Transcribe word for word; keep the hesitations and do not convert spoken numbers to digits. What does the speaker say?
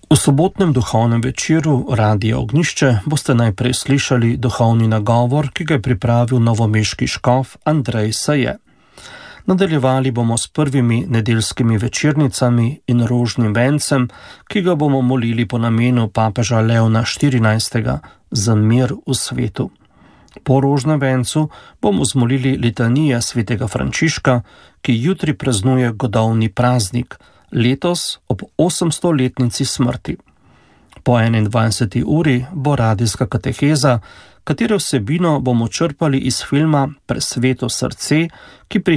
V sobotnem duhovnem večeru Radia Ognjišče boste najprej slišali duhovni nagovor, ki ga je pripravil novomeški škof Andrej Saje. Nadaljevali bomo s prvimi nedeljskimi večernicami in rožnim vencem, ki ga bomo molili po namenu papeža Leona štirinajstega za mir v svetu. Po rožnem vencu bomo zmolili litanije svetega Frančiška, ki jutri praznuje godovni praznik, letos ob osemstoletnici smrti. Po enaindvajseti uri bo radijska kateheza, katere vsebino bomo črpali iz filma Presveto srce, ki